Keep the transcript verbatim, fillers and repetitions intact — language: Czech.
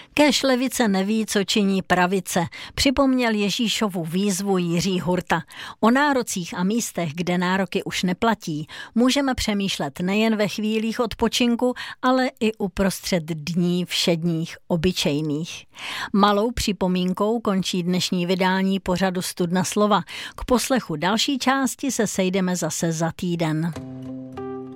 Kéž levice neví, co činí pravice, připomněl Ježíšovu výzvu Jiří Hurta. O nárocích a místech, kde nároky už neplatí, můžeme přemýšlet nejen ve chvílích odpočinku, ale i uprostřed dní všedních, obyčejných. Malou připomínkou končí dnešní vydání pořadu Studna slova. K poslechu další části se sejdeme zase za týden.